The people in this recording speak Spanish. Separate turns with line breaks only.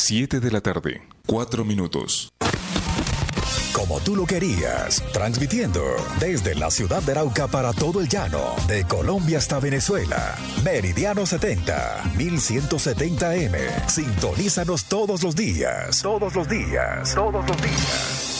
7 de la tarde, 4 minutos.
Como tú lo querías, transmitiendo desde la ciudad de Arauca para todo el llano, de Colombia hasta Venezuela. Meridiano 70, 1170M. Sintonízanos todos los días. Todos los días. Todos los días.